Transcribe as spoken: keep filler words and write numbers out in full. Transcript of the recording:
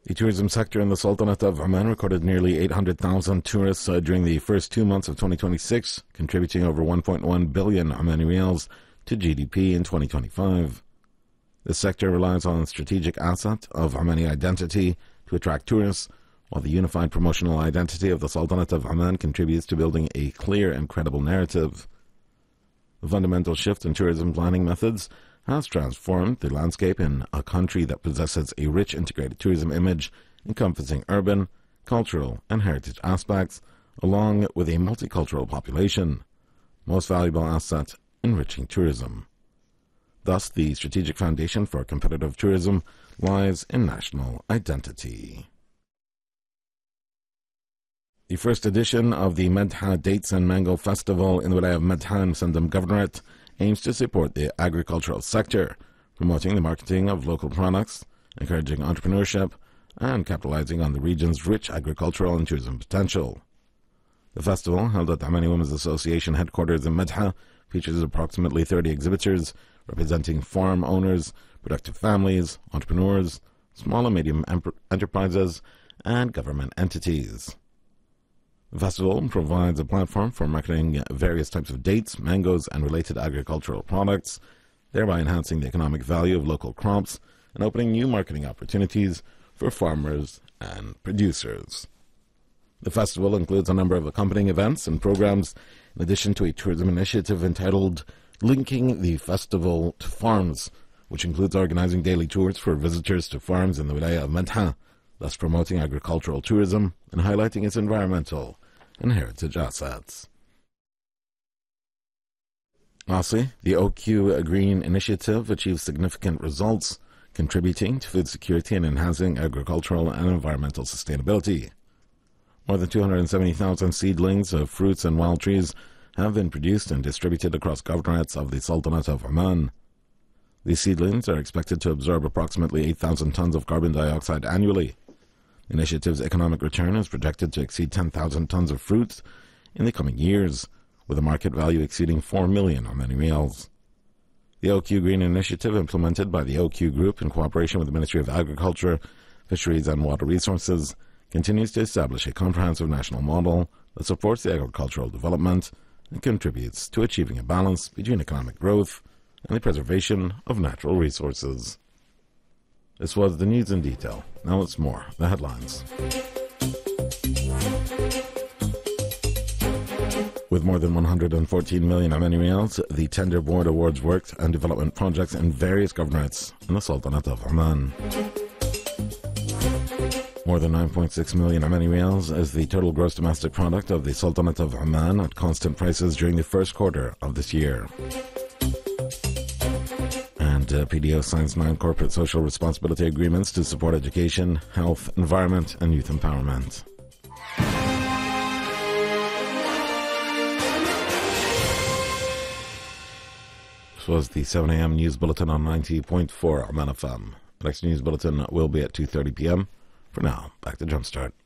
The tourism sector in the Sultanate of Oman recorded nearly eight hundred thousand tourists uh, during the first two months of twenty twenty-six, contributing over one point one billion Omani riyals to G D P in twenty twenty-five. This sector relies on the strategic asset of Omani identity to attract tourists, while the unified promotional identity of the Sultanate of Oman contributes to building a clear and credible narrative. The fundamental shift in tourism planning methods has transformed the landscape in a country that possesses a rich integrated tourism image encompassing urban, cultural, and heritage aspects, along with a multicultural population. Most valuable asset, enriching tourism. Thus, the strategic foundation for competitive tourism lies in national identity. The first edition of the Medha Dates and Mango Festival in the Wilayah of Medha and Sandam Governorate aims to support the agricultural sector, promoting the marketing of local products, encouraging entrepreneurship, and capitalizing on the region's rich agricultural and tourism potential. The festival, held at the Omani Women's Association headquarters in Medha, features approximately thirty exhibitors representing farm owners, productive families, entrepreneurs, small and medium enterprises, and government entities. The festival provides a platform for marketing various types of dates, mangoes, and related agricultural products, thereby enhancing the economic value of local crops and opening new marketing opportunities for farmers and producers. The festival includes a number of accompanying events and programs, in addition to a tourism initiative entitled Linking the Festival to Farms, which includes organizing daily tours for visitors to farms in the Wilayah of Medha, thus promoting agricultural tourism and highlighting its environmental and heritage assets. Lastly, the O Q Green Initiative achieved significant results, contributing to food security and enhancing agricultural and environmental sustainability. More than two hundred seventy thousand seedlings of fruits and wild trees have been produced and distributed across governorates of the Sultanate of Oman. These seedlings are expected to absorb approximately eight thousand tons of carbon dioxide annually. The initiative's economic return is projected to exceed ten thousand tons of fruits in the coming years, with a market value exceeding four million Omani riyals. The O Q Green Initiative, implemented by the O Q Group in cooperation with the Ministry of Agriculture, Fisheries and Water Resources, continues to establish a comprehensive national model that supports the agricultural development and contributes to achieving a balance between economic growth and the preservation of natural resources. This was the news in detail. Now it's more, the headlines. With more than one hundred fourteen million Omani riyals, the tender board awards work and development projects in various governorates in the Sultanate of Oman. More than nine point six million Omani riyals is the total gross domestic product of the Sultanate of Oman at constant prices during the first quarter of this year. And uh, P D O signs nine corporate social responsibility agreements to support education, health, environment, and youth empowerment. This was the seven a.m. news bulletin on ninety point four Oman F M. The next news bulletin will be at two thirty p.m. For now, back to Jumpstart.